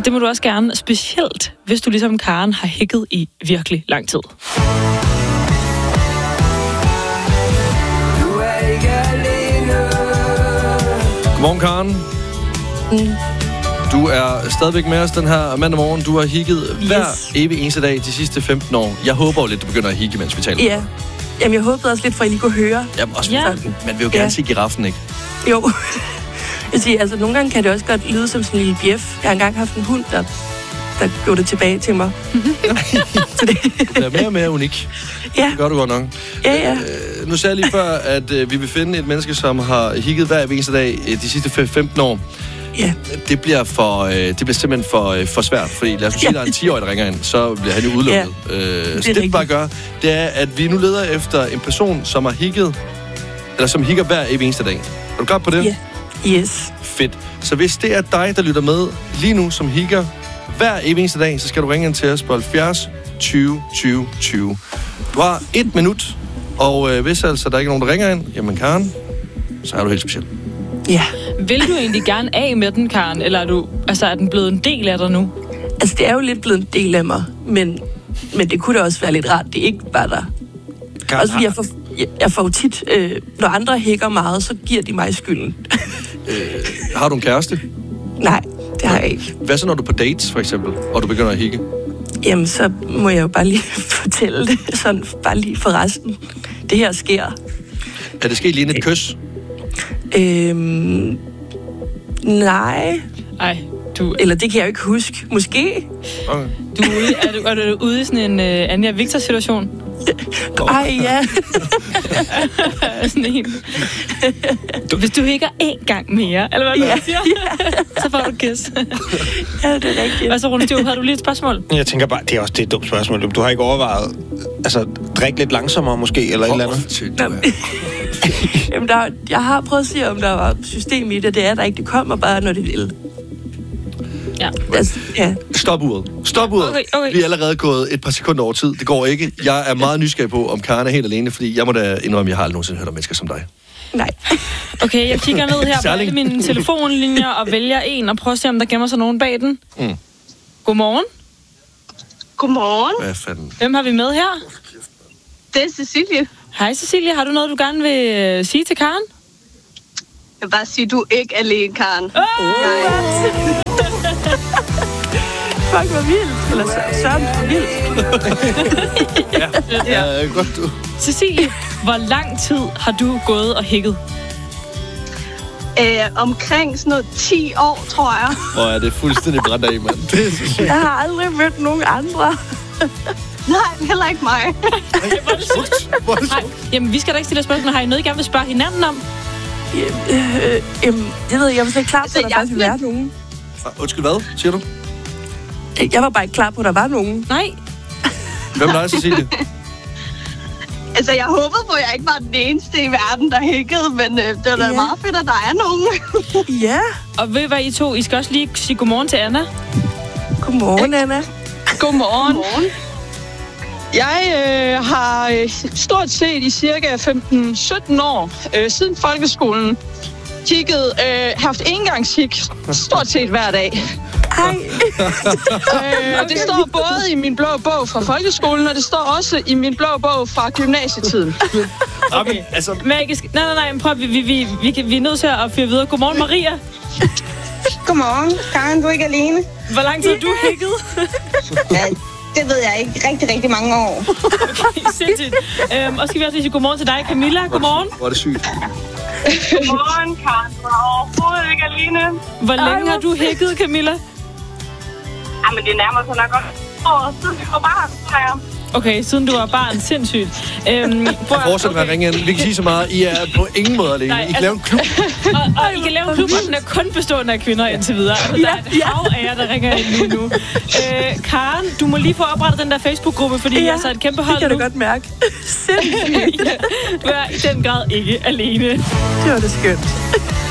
det må du også gerne, specielt hvis du ligesom Karen har hækket i virkelig lang tid. Godmorgen, Karen. Du er stadigvæk med os den her mandag morgen. Du har higget hver evig eneste dag de sidste 15 år. Jeg håber jo lidt, du begynder at higge, mens vi taler. Ja. Jamen, jeg håbede også lidt, for at I lige kunne høre. Jamen, også man vil jo gerne se giraffen, ikke? Jo. Jeg siger, altså, nogle gange kan det også godt lyde som sådan en lille bjef. Jeg har engang haft en hund, der gjorde det tilbage til mig. Så det er mere og mere unik. Ja. Det gør du godt nok. Ja. Nu sagde jeg lige før, at vi vil finde et menneske, som har higget hver eneste dag de sidste 15 år. Ja. Det bliver simpelthen for svært, fordi lad os sige, der er en 10-årig, der ringer ind, så bliver han jo udelukket. Så det vi bare gør, det er, at vi nu leder efter en person, som har higget, eller som higger hver eneste dag. Er du klar på det? Ja. Yes. Fedt. Så hvis det er dig, der lytter med lige nu, som higger hver eneste dag, så skal du ringe ind til os på 70 20 20 20. Du har 1 minut, og hvis altså der er ikke nogen, der ringer ind, jamen Karen, så er du helt speciel. Ja. Vil du egentlig gerne af med den, Karen, eller er den blevet en del af dig nu? Altså, det er jo lidt blevet en del af mig, men det kunne da også være lidt rart, det ikke var der. Karen, også fordi jeg får tit, når andre hækker meget, så giver de mig skylden. Har du en kæreste? Nej, det har jeg ikke. Hvad så, når du er på dates, for eksempel, og du begynder at higge? Jamen, så må jeg jo bare lige fortælle det, sådan bare lige for resten. Det her sker. Er det sket lige et kys? Nej. Ej, Eller det kan jeg jo ikke huske. Måske. Okay. Er du ude i sådan en Anja Victor-situation? Ej, ja. Sådan en. Hvis du hikker én gang mere, eller hvad du siger, så får du kiss. Ja, det er rigtigt. Hvad så, Rune Stjøv, havde du lige et spørgsmål? Jeg tænker bare, det er også et dumt spørgsmål. Du har ikke overvejet, drik lidt langsommere måske, eller et eller andet? Jamen, jeg har prøvet at sige, om der var system i det. Det er der ikke. Det kommer bare, når det vil. Ja. Stop uret. Okay. Vi er allerede gået et par sekunder over tid. Det går ikke. Jeg er meget nysgerrig på, om Karen er helt alene, fordi jeg må da indrømme, jeg har aldrig nogensinde hørt om mennesker som dig. Nej. Okay, jeg kigger ned her på alle mine telefonlinjer og vælger en og prøver at se, om der gemmer sig nogen bag den. Godmorgen. Godmorgen. Hvad fanden? Hvem har vi med her? Det er Cecilie. Hej Cecilie, har du noget, du gerne vil sige til Karen? Jeg vil bare sige, du er ikke alene, Karen. Fuck, hvor vildt. Eller Søren, hvor vildt. Ja, godt du. Cecilie, hvor lang tid har du gået og hækket? Omkring sådan noget 10 år, tror jeg. Hvor er det fuldstændig brændt af, mand. Jeg har aldrig mødt nogen andre. Nej, heller ikke mig. Nej, jamen, vi skal da ikke stille spørgsmål. Har I noget, I gerne vil spørge hinanden om? Jeg ved, jeg var slet ikke klar på, at der faktisk ville være nogen. Undskyld, hvad siger du? Jeg var bare ikke klar på, at der var nogen. Nej. Hvem er dig, Cecilie? Altså, jeg håbede på, at jeg ikke var den eneste i verden, der hækkede, men det er da meget fedt, at der er nogen. Ja. Og ved hvad I to? I skal også lige sige godmorgen til Anna. Godmorgen, Anna. Godmorgen. Jeg har stort set i cirka 15-17 år siden folkeskolen haft engangshik stort set hver dag. Ej. Det står både i min blå bog fra folkeskolen, og det står også i min blå bog fra gymnasietiden. Okay, altså... Magisk. Nej, prøv, vi er nødt til at fyre videre. Godmorgen, Maria. Godmorgen. Karen, du er ikke alene. Hvor lang tid har du hækket? Ja, det ved jeg ikke. Rigtig, rigtig mange år. Okay, sindssygt. Og skal vi også sige godmorgen til dig, Camilla. Godmorgen. Hvor er det sygt. Godmorgen, Karen. Du er overhovedet ikke alene. Hvor længe har du hækket, Camilla? Jamen, det nærmer sig nok godt år siden vi var barn, tror jeg. Okay, siden du var barn. Sindssygt. Fortsæt med at ringe ind. Vi kan sige så meget. I er på ingen måde alene. I kan lave en klub. Og I kan lave en klub, og den er kun bestående af kvinder indtil videre. Altså, der er et hav af jer, der ringer ind lige nu. Karen, du må lige få oprettet den der Facebook-gruppe, fordi jeg så et kæmpe hold nu. Det kan du godt mærke. Sindssygt. Du er i den grad ikke alene. Det var det skønt.